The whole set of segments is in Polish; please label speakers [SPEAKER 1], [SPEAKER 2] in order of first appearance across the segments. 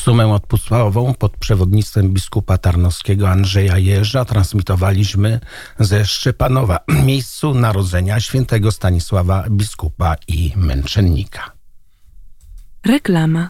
[SPEAKER 1] Sumę odpustową pod przewodnictwem biskupa tarnowskiego Andrzeja Jeża transmitowaliśmy ze Szczepanowa, miejscu narodzenia świętego Stanisława biskupa i męczennika.
[SPEAKER 2] Reklama.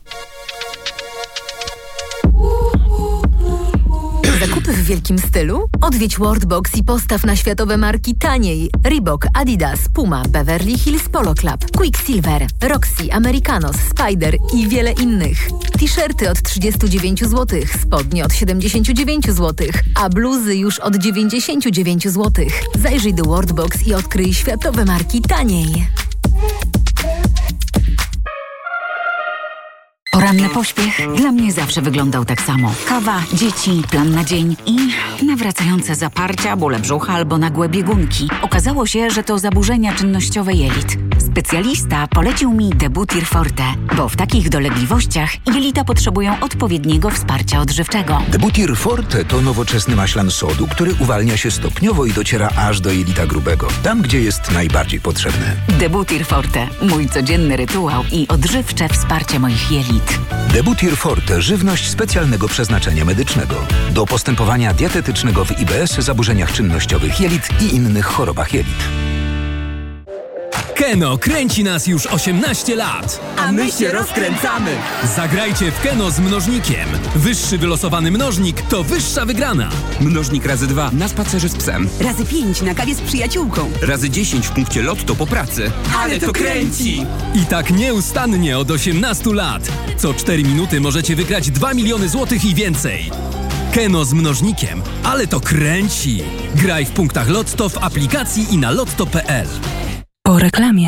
[SPEAKER 3] Zakupy w wielkim stylu? Odwiedź Worldbox i postaw na światowe marki taniej. Reebok, Adidas, Puma, Beverly Hills Polo Club, Quicksilver, Roxy, Americanos, Spider i wiele innych. T-shirty od 39 zł, spodnie od 79 zł, a bluzy już od 99 zł. Zajrzyj do Worldbox i odkryj światowe marki taniej.
[SPEAKER 4] Poranny pośpiech dla mnie zawsze wyglądał tak samo. Kawa, dzieci, plan na dzień i nawracające zaparcia, bóle brzucha albo nagłe biegunki. Okazało się, że to zaburzenia czynnościowe jelit. Specjalista polecił mi Debutir Forte, bo w takich dolegliwościach jelita potrzebują odpowiedniego wsparcia odżywczego.
[SPEAKER 5] Debutir Forte to nowoczesny maślan sodu, który uwalnia się stopniowo i dociera aż do jelita grubego, tam gdzie jest najbardziej potrzebny.
[SPEAKER 4] Debutir Forte, mój codzienny rytuał i odżywcze wsparcie moich jelit.
[SPEAKER 5] Debutir Forte, żywność specjalnego przeznaczenia medycznego. Do postępowania dietetycznego w IBS, zaburzeniach czynnościowych jelit i innych chorobach jelit.
[SPEAKER 6] Keno kręci nas już 18 lat.
[SPEAKER 7] A my się rozkręcamy.
[SPEAKER 6] Zagrajcie w Keno z mnożnikiem. Wyższy wylosowany mnożnik to wyższa wygrana.
[SPEAKER 7] Mnożnik razy 2 na spacerze z psem.
[SPEAKER 8] Razy 5 na kawie z przyjaciółką.
[SPEAKER 7] Razy 10 w punkcie lotto po pracy. Ale to kręci!
[SPEAKER 6] I tak nieustannie od 18 lat. Co 4 minuty możecie wygrać 2 miliony złotych i więcej. Keno z mnożnikiem. Ale to kręci. Graj w punktach Lotto, w aplikacji i na lotto.pl.
[SPEAKER 2] Po reklamie.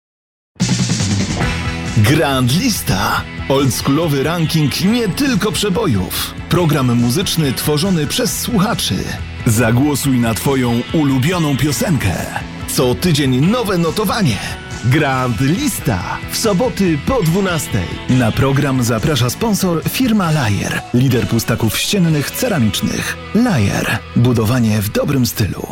[SPEAKER 9] Grand Lista. Oldschoolowy ranking nie tylko przebojów. Program muzyczny tworzony przez słuchaczy. Zagłosuj na twoją ulubioną piosenkę. Co tydzień nowe notowanie. Grand Lista. W soboty po 12:00. Na program zaprasza sponsor firma Lajer. Lider pustaków ściennych ceramicznych. Lajer. Budowanie w dobrym stylu.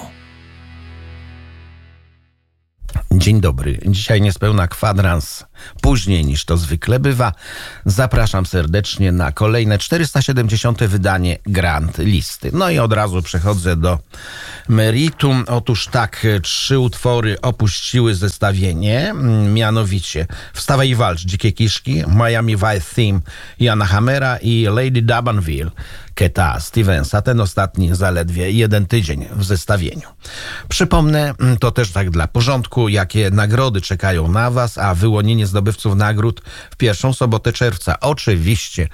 [SPEAKER 1] Dzień dobry. Dzisiaj niespełna kwadrans później niż to zwykle bywa. Zapraszam serdecznie na kolejne 470. wydanie Grand Listy. No i od razu przechodzę do meritum. Otóż tak, 3 utwory opuściły zestawienie, mianowicie Wstawaj i walcz, Dzikie Kiszki, Miami Vice Theme Jana Hammera i Lady Dabanville Keta Stevensa. Ten ostatni zaledwie 1 tydzień w zestawieniu. Przypomnę, to też tak dla porządku, jakie nagrody czekają na Was, a wyłonienie zdobywców nagród w pierwszą sobotę czerwca. Oczywiście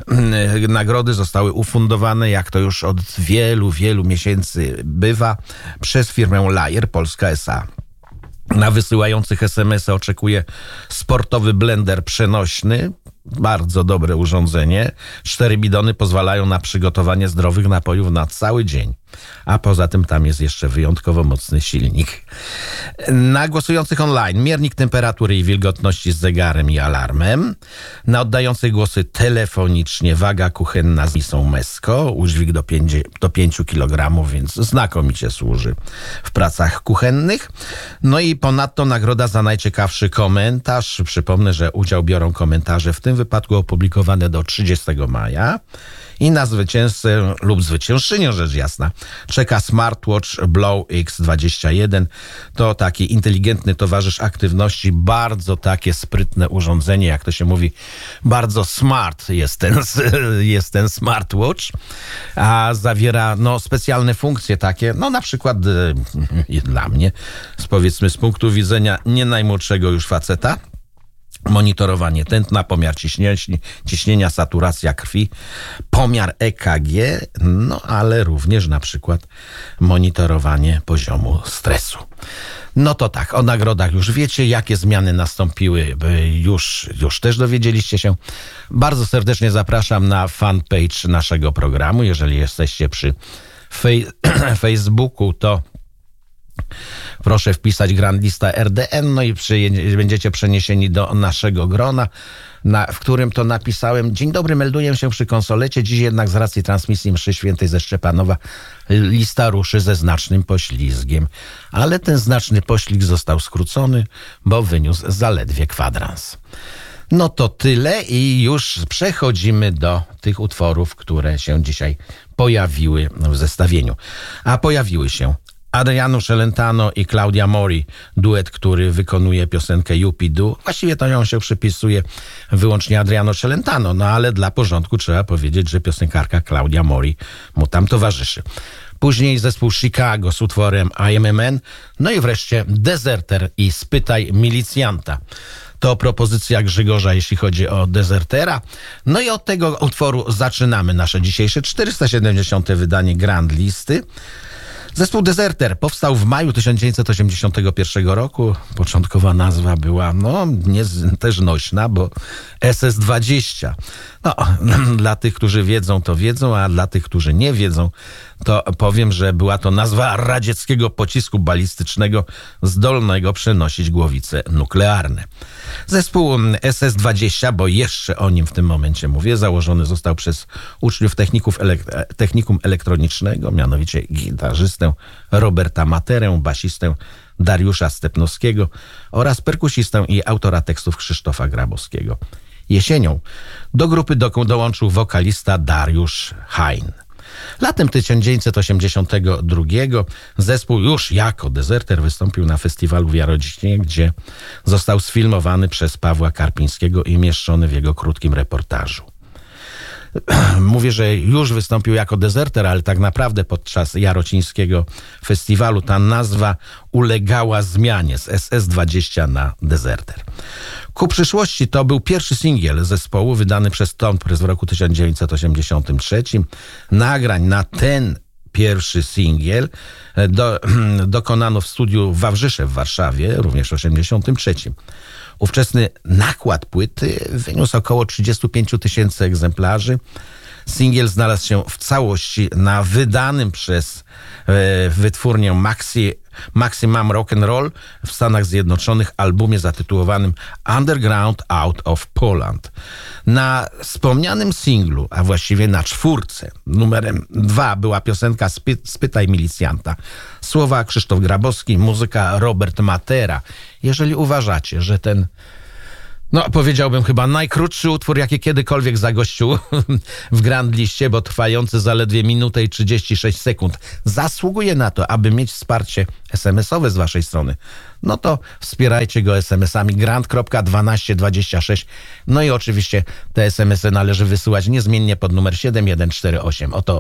[SPEAKER 1] nagrody zostały ufundowane, jak to już od wielu miesięcy bywa, przez firmę Lajer Polska S.A. Na wysyłających SMS-y oczekuje sportowy blender przenośny. Bardzo dobre urządzenie. 4 bidony pozwalają na przygotowanie zdrowych napojów na cały dzień. A poza tym tam jest jeszcze wyjątkowo mocny silnik. Na głosujących online miernik temperatury i wilgotności z zegarem i alarmem. Na oddających głosy telefonicznie waga kuchenna z misą Mesko. Udźwig do 5 kg, więc znakomicie służy w pracach kuchennych. No i ponadto nagroda za najciekawszy komentarz. Przypomnę, że udział biorą komentarze w tym wypadku opublikowane do 30 maja. I na zwycięzcę lub zwyciężczynię, rzecz jasna, czeka smartwatch Blow X21. To taki inteligentny towarzysz aktywności, bardzo takie sprytne urządzenie, jak to się mówi, bardzo smart jest ten smartwatch, a zawiera specjalne funkcje takie, na przykład dla mnie, powiedzmy z punktu widzenia nie najmłodszego już faceta, monitorowanie tętna, pomiar ciśnienia, saturacja krwi, pomiar EKG, ale również na przykład monitorowanie poziomu stresu. No to tak, o nagrodach już wiecie, jakie zmiany nastąpiły, już też dowiedzieliście się. Bardzo serdecznie zapraszam na fanpage naszego programu. Jeżeli jesteście przy Facebooku, to proszę wpisać Grand Lista RDN, i będziecie przeniesieni do naszego grona, w którym to napisałem: dzień dobry, melduję się przy konsolecie. Dziś jednak z racji transmisji mszy świętej ze Szczepanowa lista ruszy ze znacznym poślizgiem. Ale ten znaczny poślizg został skrócony, bo wyniósł zaledwie kwadrans. No to tyle i już przechodzimy do tych utworów, które się dzisiaj pojawiły w zestawieniu. A pojawiły się Adriano Celentano i Claudia Mori, duet, który wykonuje piosenkę Yuppie-Doo. Właściwie to ją się przypisuje wyłącznie Adriano Celentano, no ale dla porządku trzeba powiedzieć, że piosenkarka Claudia Mori mu tam towarzyszy. Później zespół Chicago z utworem I Am a Man, no i wreszcie Deserter i Spytaj Milicjanta. To propozycja Grzegorza, jeśli chodzi o Desertera. No i od tego utworu zaczynamy nasze dzisiejsze 470. wydanie Grand Listy. Zespół Deserter powstał w maju 1981 roku. Początkowa nazwa była też nośna, bo SS-20. No, dla tych, którzy wiedzą, to wiedzą, a dla tych, którzy nie wiedzą, to powiem, że była to nazwa radzieckiego pocisku balistycznego zdolnego przenosić głowice nuklearne. Zespół SS-20, bo jeszcze o nim w tym momencie mówię, założony został przez uczniów technikum elektronicznego, mianowicie gitarzystę Roberta Materę, basistę Dariusza Stepnowskiego oraz perkusistę i autora tekstów Krzysztofa Grabowskiego. Jesienią do grupy dołączył wokalista Dariusz Hein. Latem 1982 zespół już jako Deserter wystąpił na festiwalu w Jarocinie, gdzie został sfilmowany przez Pawła Karpińskiego i umieszczony w jego krótkim reportażu. Mówię, że już wystąpił jako Deserter, ale tak naprawdę podczas jarocińskiego festiwalu ta nazwa ulegała zmianie z SS-20 na Deserter. Ku przyszłości to był pierwszy singiel zespołu wydany przez Tom Press w roku 1983. Nagrań na ten pierwszy singiel dokonano w studiu Wawrzysze w Warszawie, również w 1983. Ówczesny nakład płyty wyniósł około 35 000 egzemplarzy. Singiel znalazł się w całości na wydanym przez wytwórnię Maximum Rock'n'Roll w Stanach Zjednoczonych albumie zatytułowanym Underground Out of Poland. Na wspomnianym singlu, a właściwie na czwórce, numerem 2 była piosenka Spytaj Milicjanta. Słowa Krzysztof Grabowski, muzyka Robert Matera. Jeżeli uważacie, że ten powiedziałbym chyba najkrótszy utwór, jaki kiedykolwiek zagościł w Grand Liście, bo trwający zaledwie minutę i 36 sekund, zasługuje na to, aby mieć wsparcie SMS-owe z waszej strony, no to wspierajcie go SMS-ami grant.1226. No i oczywiście te SMS-y należy wysyłać niezmiennie pod numer 7148. Oto